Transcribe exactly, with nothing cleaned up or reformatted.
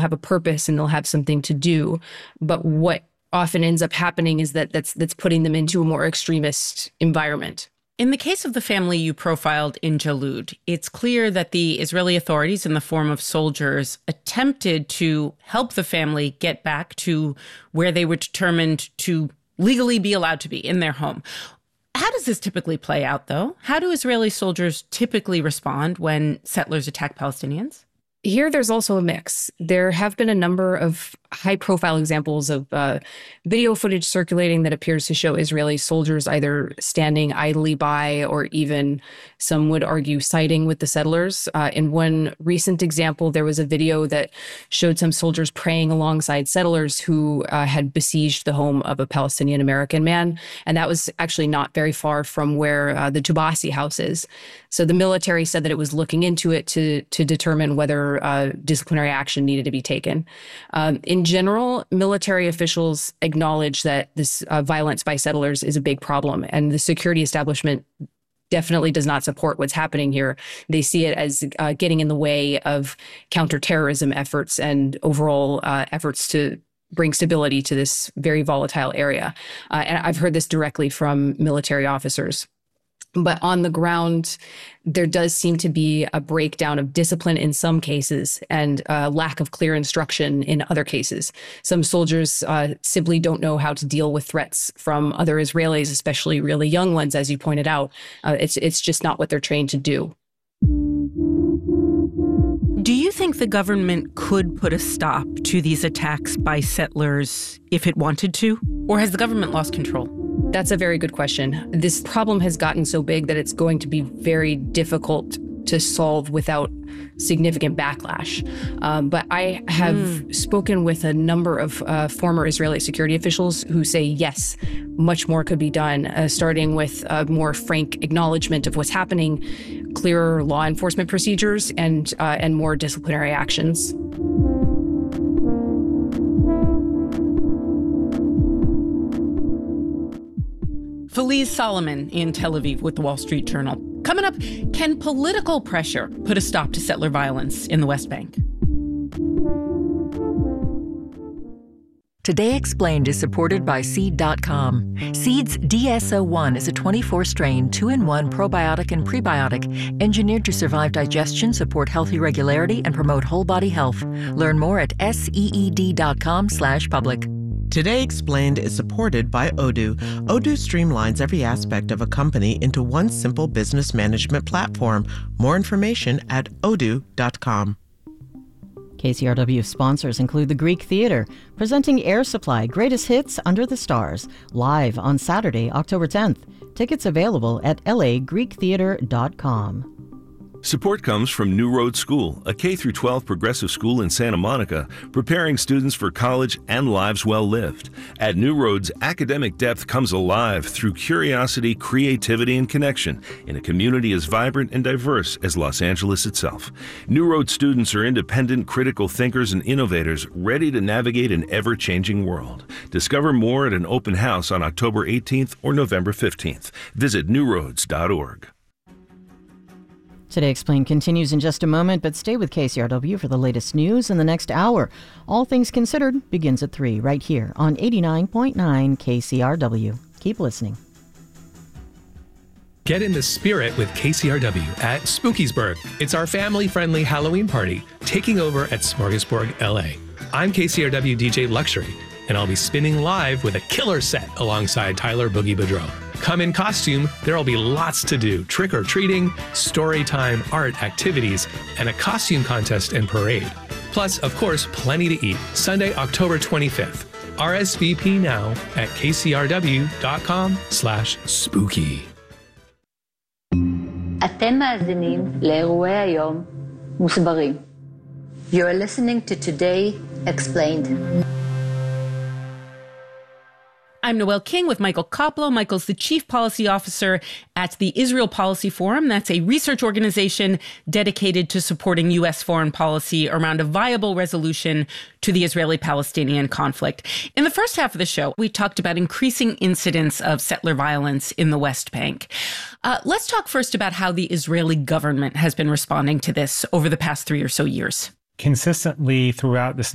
have a purpose and they'll have something to do. But what often ends up happening is that that's that's putting them into a more extremist environment. In the case of the family you profiled in Jalud, it's clear that the Israeli authorities, in the form of soldiers, attempted to help the family get back to where they were determined to legally be allowed to be, in their home. How does this typically play out, though? How do Israeli soldiers typically respond when settlers attack Palestinians? Here, there's also a mix. There have been a number of high-profile examples of uh, video footage circulating that appears to show Israeli soldiers either standing idly by or even, some would argue, siding with the settlers. Uh, in one recent example, there was a video that showed some soldiers praying alongside settlers who uh, had besieged the home of a Palestinian-American man, and that was actually not very far from where uh, the Tubasi house is. So the military said that it was looking into it to, to determine whether uh, disciplinary action needed to be taken. Um, in general, military officials acknowledge that this uh, violence by settlers is a big problem, and the security establishment definitely does not support what's happening here. They see it as uh, getting in the way of counterterrorism efforts and overall uh, efforts to bring stability to this very volatile area. Uh, and I've heard this directly from military officers. But on the ground, there does seem to be a breakdown of discipline in some cases and a lack of clear instruction in other cases. Some soldiers uh, simply don't know how to deal with threats from other Israelis, especially really young ones, as you pointed out. Uh, it's it's just not what they're trained to do. Do you think the government could put a stop to these attacks by settlers if it wanted to? Or has the government lost control? That's a very good question. This problem has gotten so big that it's going to be very difficult to solve without significant backlash. Um, but I have mm. spoken with a number of uh, former Israeli security officials who say, yes, much more could be done, uh, starting with a more frank acknowledgement of what's happening, clearer law enforcement procedures, and uh, and more disciplinary actions. Feliz Solomon in Tel Aviv with the Wall Street Journal. Coming up, can political pressure put a stop to settler violence in the West Bank? Today Explained is supported by Seed dot com. Seed's D S O one is a twenty-four strain, two in one probiotic and prebiotic, engineered to survive digestion, support healthy regularity, and promote whole body health. Learn more at seed dot com slash public. Today Explained is supported by Odoo. Odoo streamlines every aspect of a company into one simple business management platform. More information at odoo dot com. K C R W sponsors include the Greek Theater, presenting Air Supply Greatest Hits Under the Stars, live on Saturday, October tenth. Tickets available at l a greek theater dot com. Support comes from New Road School, a K through twelve progressive school in Santa Monica, preparing students for college and lives well lived. At New Roads, academic depth comes alive through curiosity, creativity, and connection in a community as vibrant and diverse as Los Angeles itself. New Road students are independent, critical thinkers and innovators ready to navigate an ever-changing world. Discover more at an open house on October eighteenth or November fifteenth. Visit new roads dot org. Today Explained continues in just a moment, but stay with K C R W for the latest news in the next hour. All Things Considered begins at three right here on eighty-nine point nine K C R W. Keep listening. Get in the spirit with K C R W at Spookiesburg. It's our family-friendly Halloween party taking over at Smorgasburg, L A. I'm K C R W D J Luxury, and I'll be spinning live with a killer set alongside Tyler Boogie Boudreaux. Come in costume, there'll be lots to do. Trick-or-treating, story time, art, activities, and a costume contest and parade. Plus, of course, plenty to eat. Sunday, October twenty-fifth. R S V P now at k c r w dot com slash spooky. אתם מאזינים לאירועי היום מוסברים. You're listening to Today Explained. I'm Noel King with Michael Koplow. Michael's the Chief Policy Officer at the Israel Policy Forum. That's a research organization dedicated to supporting U S foreign policy around a viable resolution to the Israeli-Palestinian conflict. In the first half of the show, we talked about increasing incidents of settler violence in the West Bank. Uh, let's talk first about how the Israeli government has been responding to this over the past three or so years. Consistently throughout this